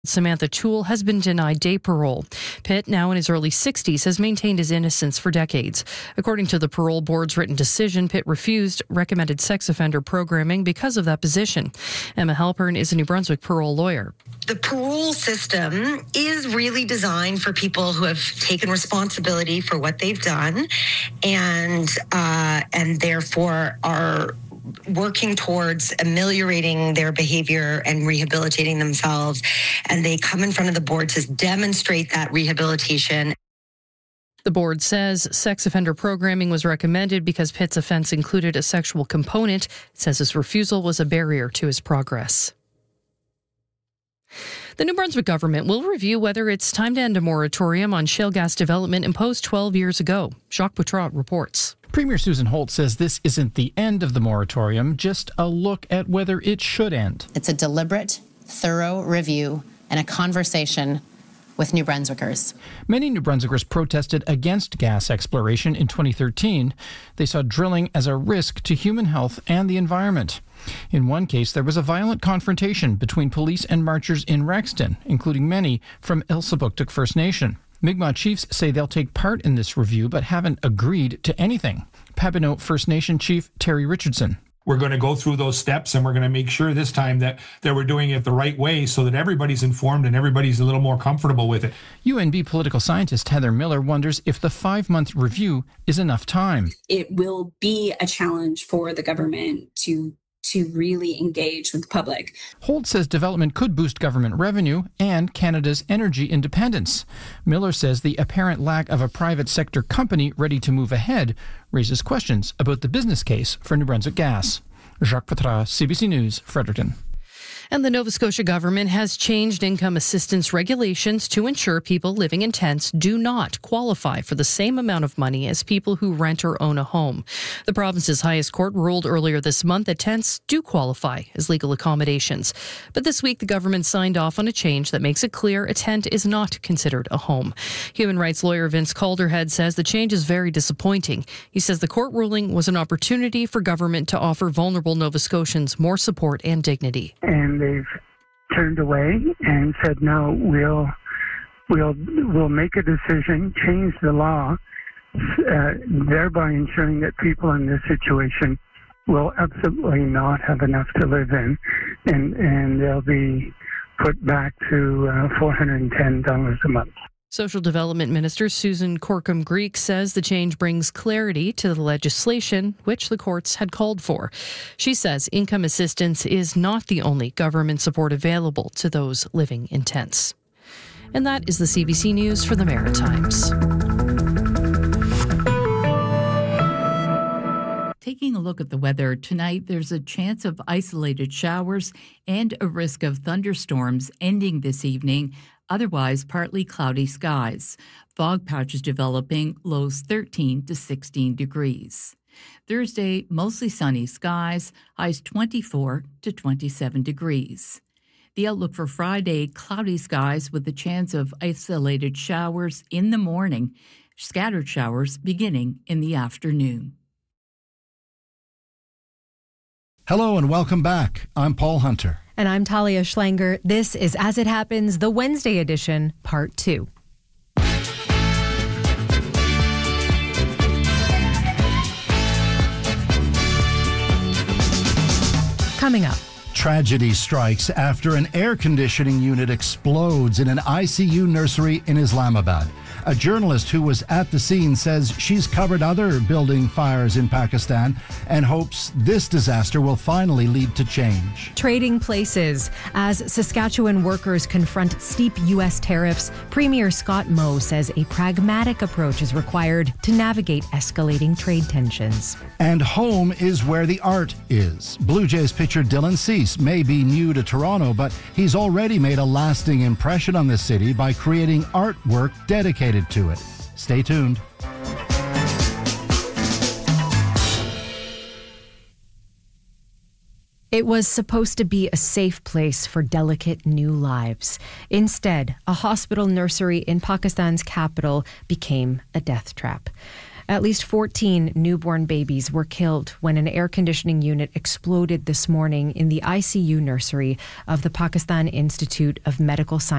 Samantha Toole has been denied day parole. Pitt, now in his early 60s, has maintained his innocence for decades. According to the parole board's written decision, Pitt refused recommended sex offender programming because of that position. Emma Halpern is a New Brunswick parole lawyer. The parole system is really designed for people who have taken responsibility for what they've done and therefore are working towards ameliorating their behavior and rehabilitating themselves. And they come in front of the board to demonstrate that rehabilitation. The board says sex offender programming was recommended because Pitt's offense included a sexual component. It says his refusal was a barrier to his progress. The New Brunswick government will review whether it's time to end a moratorium on shale gas development imposed 12 years ago. Jacques Poitras reports. Premier Susan Holt says this isn't the end of the moratorium, just a look at whether it should end. It's a deliberate, thorough review and a conversation with New Brunswickers. Many New Brunswickers protested against gas exploration in 2013. They saw drilling as a risk to human health and the environment. In one case, there was a violent confrontation between police and marchers in Rexton, including many from Elsipogtog First Nation. Mi'kmaq chiefs say they'll take part in this review but haven't agreed to anything. Papineau First Nation Chief Terry Richardson. We're going to go through those steps and we're going to make sure this time that we're doing it the right way so that everybody's informed and everybody's a little more comfortable with it. UNB political scientist Heather Miller wonders if the 5-month review is enough time. It will be a challenge for the government to really engage with the public. Holt says development could boost government revenue and Canada's energy independence. Miller says the apparent lack of a private sector company ready to move ahead raises questions about the business case for New Brunswick Gas. Jacques Poitras, CBC News, Fredericton. And the Nova Scotia government has changed income assistance regulations to ensure people living in tents do not qualify for the same amount of money as people who rent or own a home. The province's highest court ruled earlier this month that tents do qualify as legal accommodations. But this week, the government signed off on a change that makes it clear a tent is not considered a home. Human rights lawyer Vince Calderhead says the change is very disappointing. He says the court ruling was an opportunity for government to offer vulnerable Nova Scotians more support and dignity. And they've turned away and said, no, we'll make a decision, change the law, thereby ensuring that people in this situation will absolutely not have enough to live in, and they'll be put back to $410 a month. Social Development Minister Susan Corkum-Greek says the change brings clarity to the legislation, which the courts had called for. She says income assistance is not the only government support available to those living in tents. And that is the CBC News for the Maritimes. Taking a look at the weather tonight, there's a chance of isolated showers and a risk of thunderstorms ending this evening. Otherwise, partly cloudy skies. Fog patches developing, lows 13 to 16 degrees. Thursday, mostly sunny skies, highs 24 to 27 degrees. The outlook for Friday, cloudy skies with the chance of isolated showers in the morning, scattered showers beginning in the afternoon. Hello and welcome back. I'm Paul Hunter. And I'm Talia Schlanger. This is As It Happens, the Wednesday edition, Part 2. Coming up. Tragedy strikes after an air conditioning unit explodes in an ICU nursery in Islamabad. A journalist who was at the scene says she's covered other building fires in Pakistan and hopes this disaster will finally lead to change. Trading places. As Saskatchewan workers confront steep U.S. tariffs, Premier Scott Moe says a pragmatic approach is required to navigate escalating trade tensions. And home is where the art is. Blue Jays pitcher Dylan Cease may be new to Toronto, but he's already made a lasting impression on the city by creating artwork dedicated to it. Stay tuned. It was supposed to be a safe place for delicate new lives. Instead, a hospital nursery in Pakistan's capital became a death trap. At least 14 newborn babies were killed when an air conditioning unit exploded this morning in the ICU nursery of the Pakistan Institute of Medical Science